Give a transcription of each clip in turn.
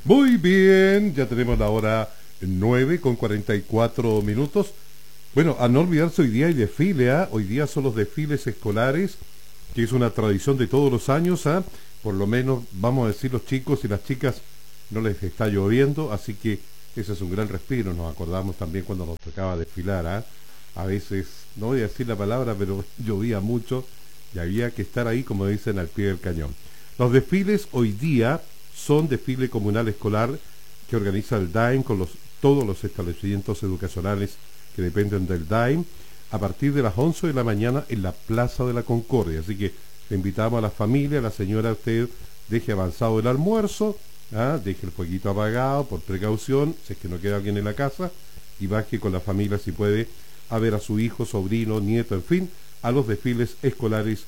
Muy bien, ya tenemos la hora 9:44. Bueno, a no olvidarse, hoy día hay desfile, ¿ah? Hoy día son los desfiles escolares, que es una tradición de todos los años, ¿ah? Por lo menos, vamos a decir, los chicos y las chicas no les está lloviendo, así que ese es un gran respiro. Nos acordamos también cuando nos tocaba desfilar, ¿ah? A veces, no voy a decir la palabra, pero llovía mucho y había que estar ahí, como dicen, al pie del cañón. Los desfiles hoy día son desfile comunal escolar que organiza el DAIM con todos los establecimientos educacionales que dependen del DAIM a partir de las 11 de la mañana en la Plaza de la Concordia. Así que le invitamos a la familia, a la señora, usted deje avanzado el almuerzo, ¿ah? Deje el fueguito apagado por precaución, si es que no queda alguien en la casa, y baje con la familia si puede a ver a su hijo, sobrino, nieto, en fin, a los desfiles escolares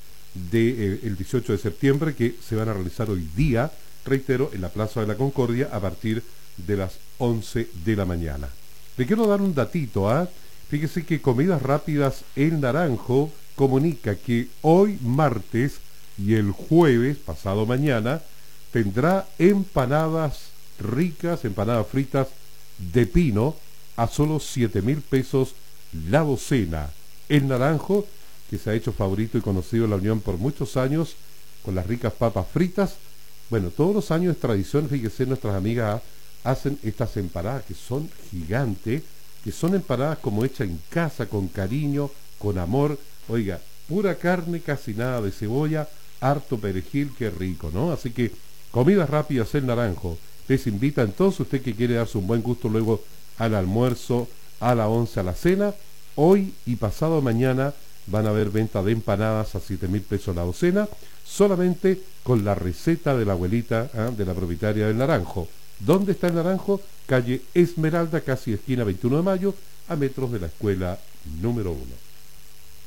del 18 de septiembre que se van a realizar hoy día, reitero, en la Plaza de la Concordia a partir de las 11 de la mañana. Le quiero dar un datito, ¿ah? Fíjese que Comidas Rápidas El Naranjo comunica que hoy martes y el jueves, pasado mañana, tendrá empanadas ricas, empanadas fritas de pino a solo 7.000 pesos la docena. El Naranjo, que se ha hecho favorito y conocido en la Unión por muchos años, con las ricas papas fritas. Bueno, todos los años es tradición, fíjese, nuestras amigas hacen estas empanadas que son gigantes, que son empanadas como hechas en casa, con cariño, con amor. Oiga, pura carne, casi nada de cebolla, harto perejil, qué rico, ¿no? Así que, Comidas Rápidas El Naranjo les invita entonces, usted que quiere darse un buen gusto luego al almuerzo, a la once, a la cena, hoy y pasado mañana van a haber venta de empanadas a 7.000 pesos la docena, solamente con la receta de la abuelita, de la propietaria del Naranjo. ¿Dónde está el Naranjo? Calle Esmeralda, casi esquina 21 de Mayo, a metros de la escuela número 1.